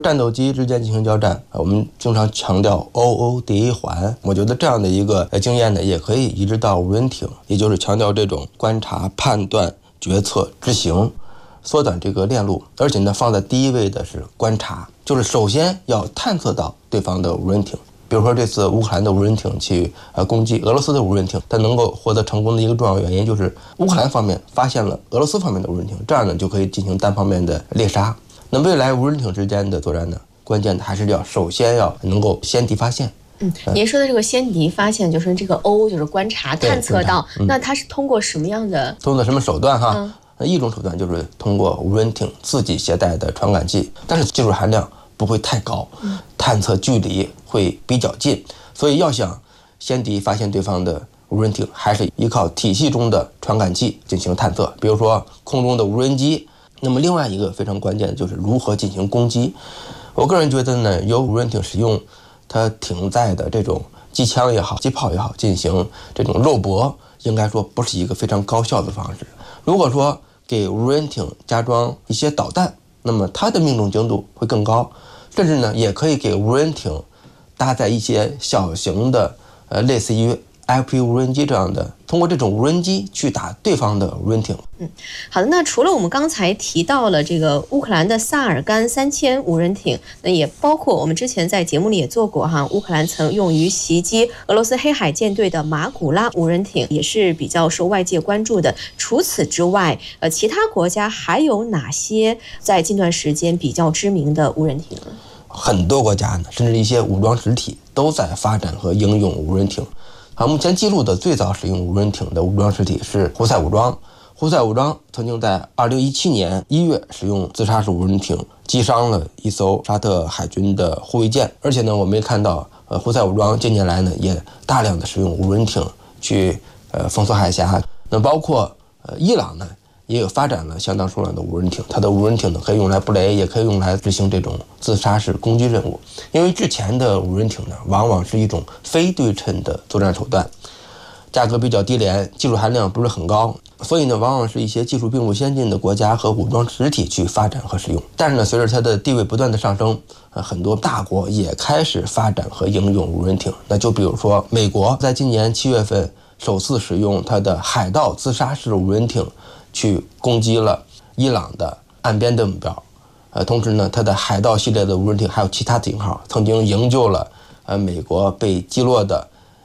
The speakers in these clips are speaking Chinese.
战斗机之间进行交战，我们经常强调 OODA 环，我觉得这样的一个经验呢，也可以移植到无人艇，也就是强调这种观察、判断、决策、执行，缩短这个链路，而且呢，放在第一位的是观察，就是首先要探测到对方的无人艇。比如说这次乌克兰的无人艇去攻击俄罗斯的无人艇，它能够获得成功的一个重要原因就是乌克兰方面发现了俄罗斯方面的无人艇，这样呢就可以进行单方面的猎杀。那未来无人艇之间的作战呢，关键的还是要首先要能够先敌发现。 您说的这个先敌发现，就是这个 O 就是观察探测到，那它是通过什么样的？ 通过什么手段哈？一种手段就是通过无人艇自己携带的传感器，但是技术含量不会太高，探测距离会比较近，所以要想先敌发现对方的无人艇，还是依靠体系中的传感器进行探测，比如说空中的无人机。那么另外一个非常关键的就是如何进行攻击。我个人觉得呢，由无人艇使用它艇载的这种机枪也好、机炮也好进行这种肉搏，应该说不是一个非常高效的方式。如果说给无人艇加装一些导弹，那么它的命中精度会更高，甚至呢也可以给无人艇搭载一些小型的类似于 IP 无人机这样的，通过这种无人机去打对方的无人艇。 好的，那除了我们刚才提到了这个乌克兰的萨尔干3000无人艇，那也包括我们之前在节目里也做过哈，乌克兰曾用于袭击俄罗斯黑海舰队的马古拉无人艇，也是比较受外界关注的。除此之外，其他国家还有哪些在近段时间比较知名的无人艇呢？ 很多国家呢，甚至一些武装实体都在发展和应用无人艇。目前记录的最早使用无人艇的武装实体是胡塞武装。胡塞武装曾经在2017年1月使用自杀式无人艇击伤了一艘沙特海军的护卫舰，而且呢，我们也看到胡塞武装近年来呢也大量的使用无人艇去封锁海峡。那包括伊朗呢也有发展了相当数量的无人艇，它的无人艇呢可以用来布雷，也可以用来执行这种自杀式攻击任务。因为之前的无人艇呢往往是一种非对称的作战手段，价格比较低廉，技术含量不是很高，所以呢往往是一些技术并不先进的国家和武装实体去发展和使用。但是呢随着它的地位不断的上升，很多大国也开始发展和应用无人艇。那就比如说美国在今年7月份首次使用它的海盗自杀式无人艇去攻击了伊朗的岸边的目标。同时呢，它的海盗系列的无人艇还有其他型号，曾经营救了美国被击落的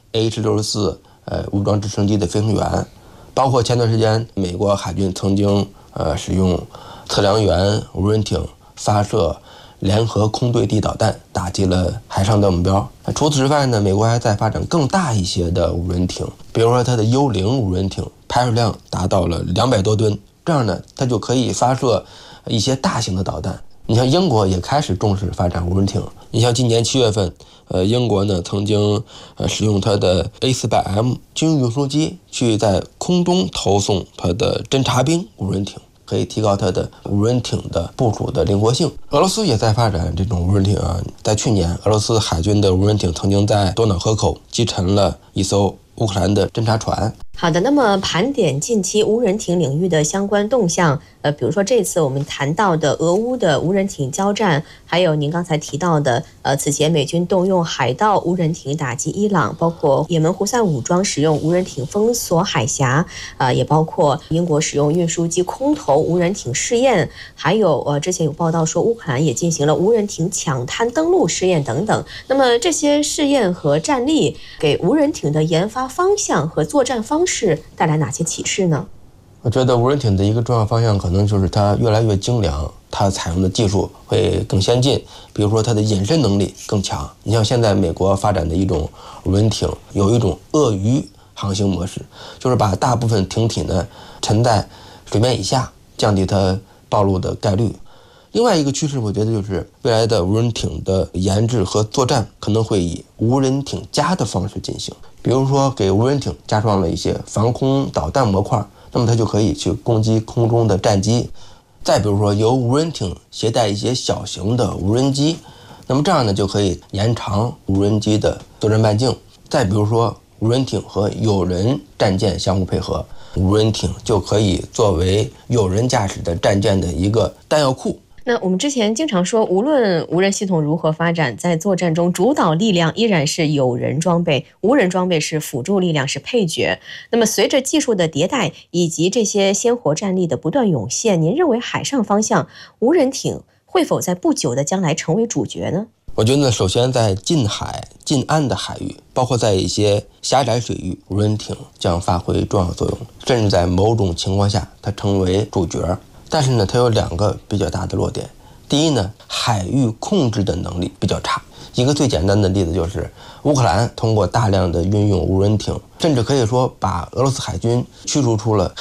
H-64武装直升机的飞行员。包括前段时间美国海军曾经使用测量员无人艇发射联合空对地导弹，打击了海上的目标。除此之外呢，美国还在发展更大一些的无人艇，比如说它的幽灵无人艇，排水量达到了200多吨，这样呢它就可以发射一些大型的导弹。你像英国也开始重视发展无人艇，你像今年7月份英国呢曾经使用它的 A400M 军用运输机去在空中投送它的侦察兵无人艇，可以提高它的无人艇的部署的灵活性。俄罗斯也在发展这种无人艇啊，在去年俄罗斯海军的无人艇曾经在多瑙河口击沉了一艘乌克兰的侦察船。 好的，那么盘点近期无人艇领域的相关动向，比如说这次我们谈到的俄乌的无人艇交战，还有您刚才提到的此前美军动用海盗无人艇打击伊朗，包括也门胡塞武装使用无人艇封锁海峡，也包括英国使用运输机空投无人艇试验，还有之前有报道说乌克兰也进行了无人艇抢滩登陆试验等等。那么这些试验和战例给无人艇的研发方向和作战方式带来哪些启示呢？ 我觉得无人艇的一个重要方向可能就是它越来越精良，它采用的技术会更先进，比如说它的隐身能力更强。你像现在美国发展的一种无人艇，有一种鳄鱼航行模式，就是把大部分艇体呢沉在水面以下，降低它暴露的概率。另外一个趋势，我觉得就是未来的无人艇的研制和作战可能会以无人艇加的方式进行，比如说给无人艇加装了一些防空导弹模块，那么它就可以去攻击空中的战机。再比如说由无人艇携带一些小型的无人机，那么这样呢就可以延长无人机的作战半径。再比如说无人艇和有人战舰相互配合，无人艇就可以作为有人驾驶的战舰的一个弹药库。 那我们之前经常说，无论无人系统如何发展，在作战中主导力量依然是有人装备，无人装备是辅助力量，是配角。那么随着技术的迭代以及这些鲜活战力的不断涌现，您认为海上方向无人艇会否在不久的将来成为主角呢？ 我觉得呢，首先在近海、近岸的海域，包括在一些狭窄水域，无人艇将发挥重要作用，甚至在某种情况下，它成为主角。但是呢，它有2个比较大的弱点。第一呢，海域控制的能力比较差。一个最简单的例子就是乌克兰通过大量的运用无人艇，甚至可以说把俄罗斯海军驱逐出了